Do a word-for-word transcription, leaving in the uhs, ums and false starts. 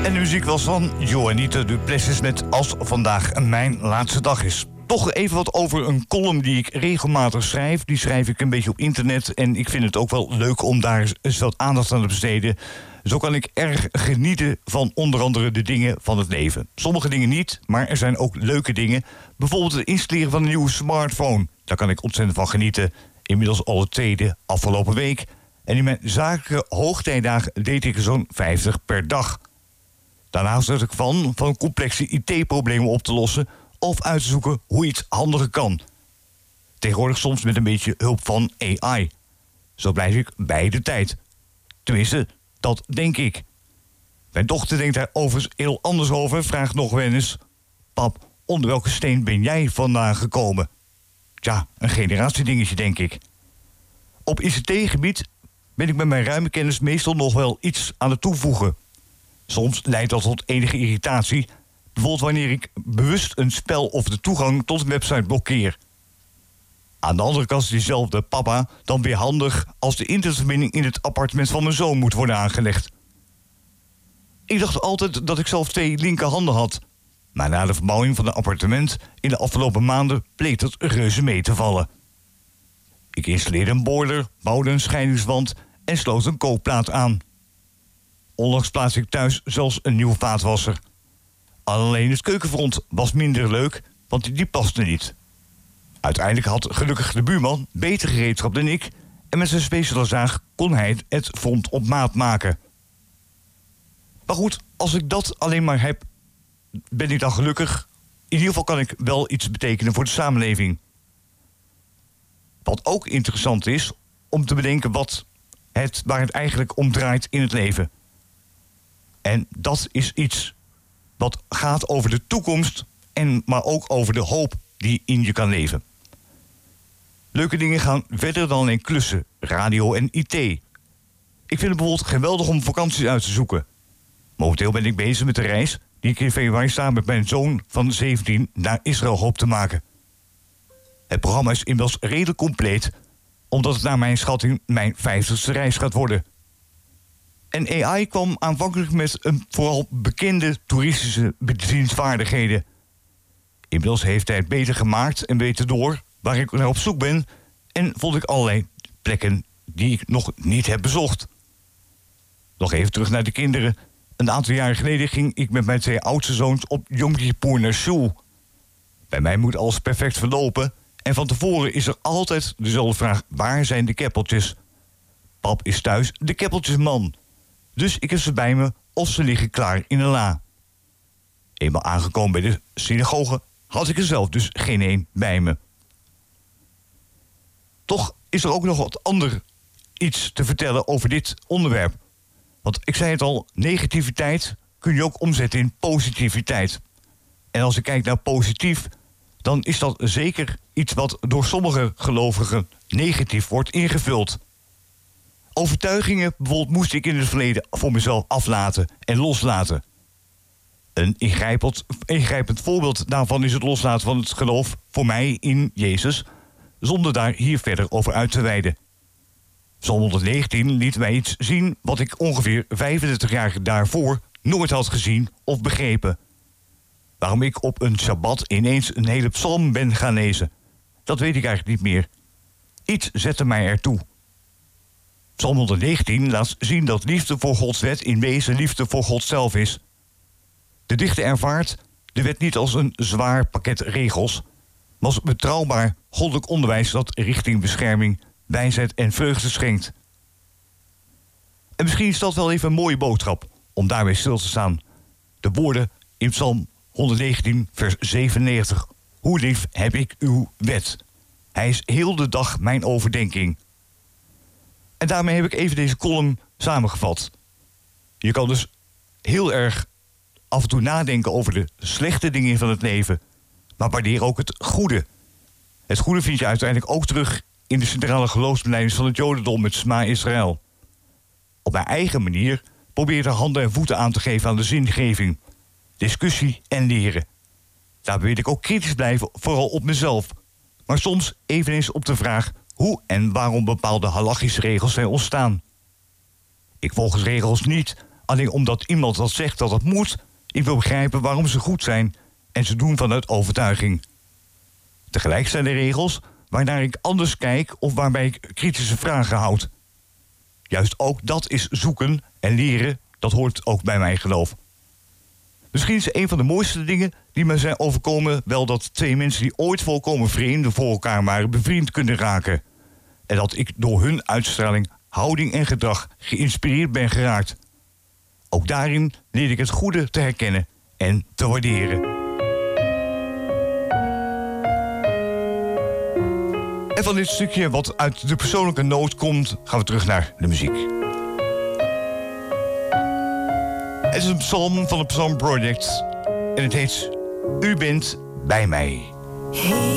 En de muziek was van Juanita Duplessis met Als vandaag mijn laatste dag is. Toch even wat over een column die ik regelmatig schrijf. Die schrijf ik een beetje op internet en ik vind het ook wel leuk om daar eens wat aandacht aan te besteden. Zo kan ik erg genieten van onder andere de dingen van het leven. Sommige dingen niet, maar er zijn ook leuke dingen. Bijvoorbeeld het installeren van een nieuwe smartphone. Daar kan ik ontzettend van genieten. Inmiddels al de tweede afgelopen week. En in mijn zakelijke hoogtijdagen deed ik er zo'n vijftig per dag. Daarnaast was ik van van complexe I T-problemen op te lossen of uit te zoeken hoe iets handiger kan. Tegenwoordig soms met een beetje hulp van A I. Zo blijf ik bij de tijd. Tenminste, dat denk ik. Mijn dochter denkt daar overigens heel anders over. Vraagt nog wel eens: pap, onder welke steen ben jij vandaan gekomen? Tja, een generatiedingetje, denk ik. Op I C T-gebied ben ik met mijn ruime kennis meestal nog wel iets aan het toevoegen. Soms leidt dat tot enige irritatie. Bijvoorbeeld wanneer ik bewust een spel of de toegang tot een website blokkeer. Aan de andere kant is diezelfde papa dan weer handig als de internetverbinding in het appartement van mijn zoon moet worden aangelegd. Ik dacht altijd dat ik zelf twee linkerhanden had. Maar na de verbouwing van het appartement in de afgelopen maanden bleek dat reuze mee te vallen. Ik installeerde een boiler, bouwde een scheidingswand en sloot een kookplaat aan. Onlangs plaatste ik thuis zelfs een nieuwe vaatwasser. Alleen het keukenfront was minder leuk, want die paste niet. Uiteindelijk had gelukkig de buurman beter gereedschap dan ik en met zijn speciale zaag kon hij het front op maat maken. Maar goed, als ik dat alleen maar heb, ben ik dan gelukkig. In ieder geval kan ik wel iets betekenen voor de samenleving. Wat ook interessant is, om te bedenken wat het, waar het eigenlijk om draait in het leven. En dat is iets wat gaat over de toekomst, en maar ook over de hoop die in je kan leven. Leuke dingen gaan verder dan alleen klussen, radio en I T. Ik vind het bijvoorbeeld geweldig om vakanties uit te zoeken. Momenteel ben ik bezig met de reis die ik in februari samen met mijn zoon van zeventien naar Israël hoop te maken. Het programma is inmiddels redelijk compleet, omdat het naar mijn schatting mijn vijftigste reis gaat worden. En A I kwam aanvankelijk met een vooral bekende toeristische bezienswaardigheden. Inmiddels heeft hij het beter gemaakt en beter door waar ik naar op zoek ben en vond ik allerlei plekken die ik nog niet heb bezocht. Nog even terug naar de kinderen. Een aantal jaren geleden ging ik met mijn twee oudste zoons op Yom Kippur naar Shul. Bij mij moet alles perfect verlopen en van tevoren is er altijd dezelfde vraag: waar zijn de keppeltjes? Pap is thuis de keppeltjesman. Dus ik heb ze bij me of ze liggen klaar in een la. Eenmaal aangekomen bij de synagoge had ik er zelf dus geen een bij me. Toch is er ook nog wat ander iets te vertellen over dit onderwerp. Want ik zei het al, negativiteit kun je ook omzetten in positiviteit. En als ik kijk naar positief, dan is dat zeker iets wat door sommige gelovigen negatief wordt ingevuld. Overtuigingen bijvoorbeeld moest ik in het verleden voor mezelf aflaten en loslaten. Een ingrijpend, ingrijpend voorbeeld daarvan is het loslaten van het geloof voor mij in Jezus, zonder daar hier verder over uit te wijden. Psalm honderdnegentien liet mij iets zien wat ik ongeveer vijfendertig jaar daarvoor nooit had gezien of begrepen. Waarom ik op een Shabbat ineens een hele psalm ben gaan lezen, dat weet ik eigenlijk niet meer. Iets zette mij ertoe. Psalm honderdnegentien laat zien dat liefde voor Gods wet in wezen liefde voor God zelf is. De dichter ervaart de wet niet als een zwaar pakket regels, maar als betrouwbaar goddelijk onderwijs dat richting bescherming, wijsheid en vreugde schenkt. En misschien is dat wel even een mooie boodschap om daarbij stil te staan. De woorden in Psalm honderdnegentien, vers zevenennegentig. Hoe lief heb ik uw wet. Hij is heel de dag mijn overdenking. En daarmee heb ik even deze column samengevat. Je kan dus heel erg af en toe nadenken over de slechte dingen van het leven, maar waardeer ook het goede. Het goede vind je uiteindelijk ook terug in de centrale geloofsbelijdenis van het Jodendom met Shema Israël. Op mijn eigen manier probeer ik er handen en voeten aan te geven aan de zingeving, discussie en leren. Daarbij wil ik ook kritisch blijven, vooral op mezelf, maar soms eveneens op de vraag hoe en waarom bepaalde halachische regels zijn ontstaan. Ik volg regels niet alleen omdat iemand dat zegt dat het moet. Ik wil begrijpen waarom ze goed zijn en ze doen vanuit overtuiging. Tegelijk zijn er regels waarnaar ik anders kijk of waarbij ik kritische vragen houd. Juist ook dat is zoeken en leren, dat hoort ook bij mijn geloof. Misschien is een van de mooiste dingen die me zijn overkomen wel dat twee mensen die ooit volkomen vreemd voor elkaar waren bevriend kunnen raken. En dat ik door hun uitstraling, houding en gedrag geïnspireerd ben geraakt. Ook daarin leer ik het goede te herkennen en te waarderen. En van dit stukje wat uit de persoonlijke nood komt, gaan we terug naar de muziek. Het is een psalm van het Psalm Project en het heet U bent bij mij.